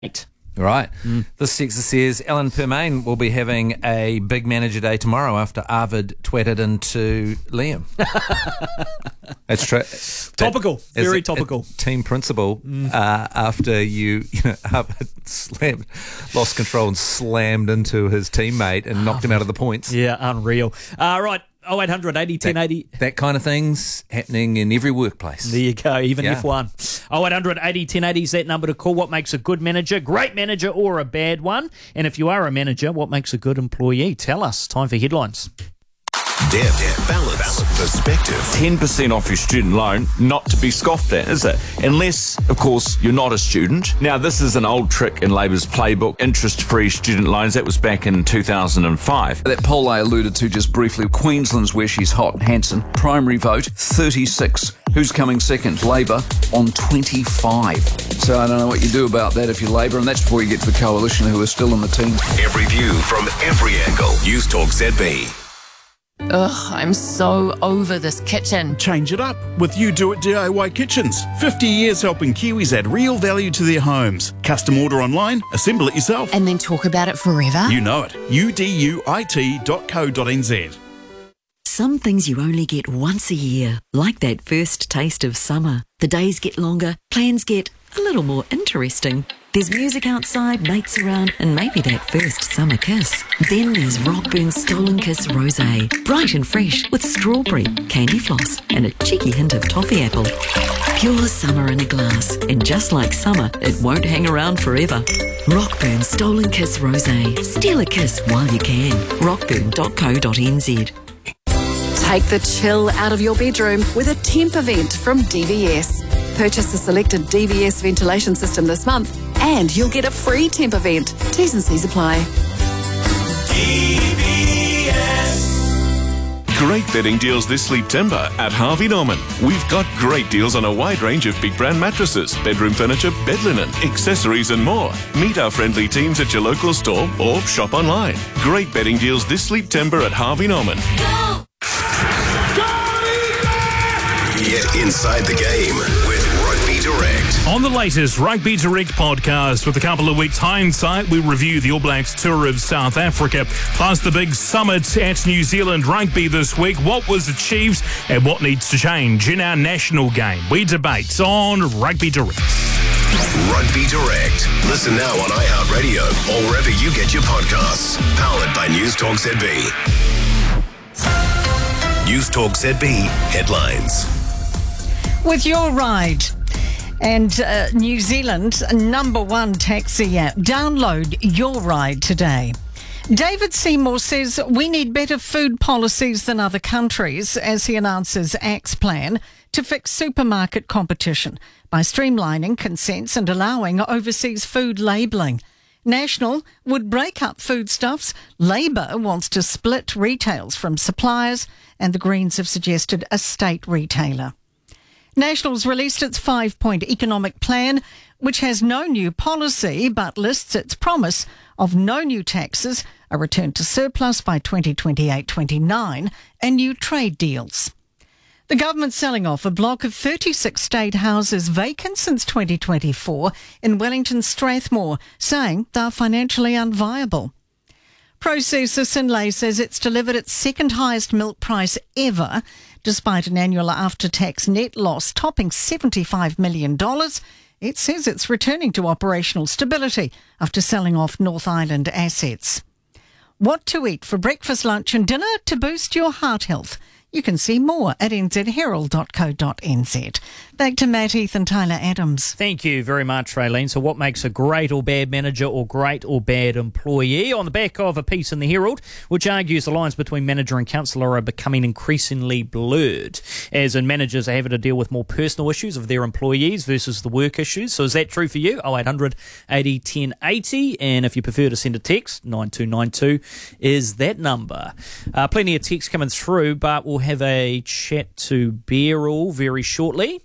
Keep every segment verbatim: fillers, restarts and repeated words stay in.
Right. Mm. This texter says Alan Permain will be having a big manager day tomorrow after Arvid tweeted into Liam. That's true. Topical. That, Very a, topical. A team principal mm. uh, after you, you know, Arvid slammed, lost control and slammed into his teammate and knocked him out of the points. Yeah, unreal. Uh, right. oh eight hundred eighty ten eighty. That, that kind of thing's happening in every workplace. There you go, even yeah. F one. oh eight hundred eighty ten eighty is that number to call. What makes a good manager? Great manager or a bad one? And if you are a manager, what makes a good employee? Tell us. Time for headlines. Depth, balance, perspective. ten percent off your student loan, not to be scoffed at, is it? Unless, of course, you're not a student. Now, this is an old trick in Labour's playbook, interest-free student loans. That was back in two thousand five. That poll I alluded to just briefly, Queensland's where she's hot, Hanson. Primary vote, thirty-six. Who's coming second? Labour on twenty-five. So I don't know what you do about that if you're Labour, and that's before you get to the coalition who are still in the team. Every view from every angle. News Talk Z B. Ugh, I'm so over this kitchen. Change it up with You Do It D I Y Kitchens. fifty years helping Kiwis add real value to their homes. Custom order online, assemble it yourself. And then talk about it forever? You know it. U D U I T dot co dot n z. Some things you only get once a year, like that first taste of summer. The days get longer, plans get a little more interesting. There's music outside, mates around, and maybe that first summer kiss. Then there's Rockburn's Stolen Kiss Rosé. Bright and fresh with strawberry, candy floss, and a cheeky hint of toffee apple. Pure summer in a glass. And just like summer, it won't hang around forever. Rockburn's Stolen Kiss Rosé. Steal a kiss while you can. rockburn dot co dot n z. Take the chill out of your bedroom with a temp event from D V S. Purchase a selected D V S ventilation system this month and you'll get a free temp event. T's and C's apply. D V S. Great bedding deals this September at Harvey Norman. We've got great deals on a wide range of big brand mattresses, bedroom furniture, bed linen, accessories and more. Meet our friendly teams at your local store or shop online. Great bedding deals this September at Harvey Norman. Go! Get inside the game with Rugby Direct. On the latest Rugby Direct podcast, with a couple of weeks' hindsight, we review the All Blacks tour of South Africa, plus the big summit at New Zealand Rugby this week. What was achieved and what needs to change in our national game? We debate on Rugby Direct. Rugby Direct. Listen now on iHeartRadio or wherever you get your podcasts. Powered by News Talk Z B. News Talk Z B headlines. With Your Ride and uh, New Zealand's number one taxi app. Download Your Ride today. David Seymour says we need better food policies than other countries as he announces ACT's plan to fix supermarket competition by streamlining consents and allowing overseas food labelling. National would break up foodstuffs. Labor wants to split retails from suppliers, and the Greens have suggested a state retailer. National's released its five-point economic plan, which has no new policy but lists its promise of no new taxes, a return to surplus by twenty twenty-eight twenty-nine, and new trade deals. The government's selling off a block of thirty-six state houses vacant since twenty twenty-four in Wellington Strathmore, saying they're financially unviable. Processor Synlait says it's delivered its second highest milk price ever, despite an annual after-tax net loss topping seventy-five million dollars. It says it's returning to operational stability after selling off North Island assets. What to eat for breakfast, lunch and dinner to boost your heart health? You can see more at n z herald dot co dot n z. Back to Matt Heath and Tyler Adams. Thank you very much, Raylene. So what makes a great or bad manager or great or bad employee? On the back of a piece in the Herald, which argues the lines between manager and councillor are becoming increasingly blurred, as in managers are having to deal with more personal issues of their employees versus the work issues. So is that true for you? oh eight hundred eighty ten eighty. And if you prefer to send a text, nine two nine two is that number. Uh, plenty of text coming through, but we'll have a chat to Beryl very shortly.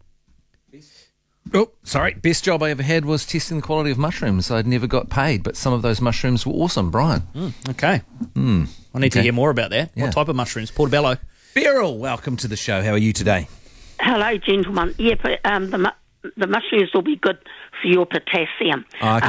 Oh, sorry. Best job I ever had was testing the quality of mushrooms. I'd never got paid, but some of those mushrooms were awesome. Brian. Mm, okay. Mm, I need okay. to hear more about that. Yeah. What type of mushrooms? Portobello. Beryl, welcome to the show. How are you today? Hello, gentlemen. Yeah, but, um, the mu- the mushrooms will be good for your potassium. Okay.